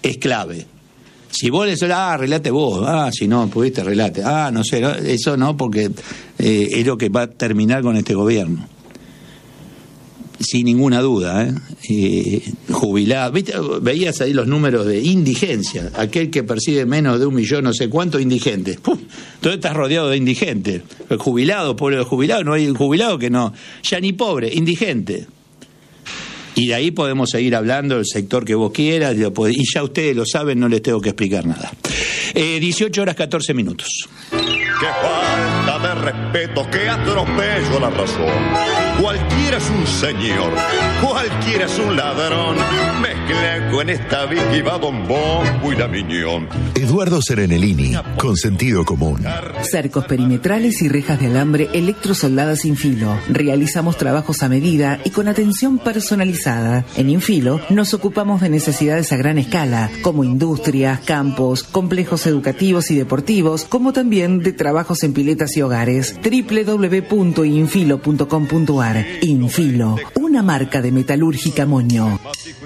es clave. Si vos le decís, arreglate vos, si no pudiste, arreglate, no sé, eso no, porque es lo que va a terminar con este gobierno. Sin ninguna duda, jubilado. ¿Viste? Veías ahí los números de indigencia, aquel que percibe menos de 1 millón, no sé cuántos indigentes. ¡Pum! Entonces estás rodeado de indigentes. El jubilado, pobre jubilado, no hay un jubilado que no, ya ni pobre, indigente. Y de ahí podemos seguir hablando del sector que vos quieras, y ya ustedes lo saben, no les tengo que explicar nada. 18:14. Qué falta de respeto, qué atropello a la razón. Cualquiera es un señor, cualquiera es un ladrón. Mezcla en esta víctima Don Bombo y la Miñón. Eduardo Serenellini, con sentido común. Cercos perimetrales y rejas de alambre electrosoldadas Infilo. Realizamos trabajos a medida y con atención personalizada. En Infilo nos ocupamos de necesidades a gran escala, como industrias, campos, complejos educativos y deportivos, como también de trabajos en piletas y hogares. www.infilo.com.ar. Infilo, una marca de Metalúrgica Moño.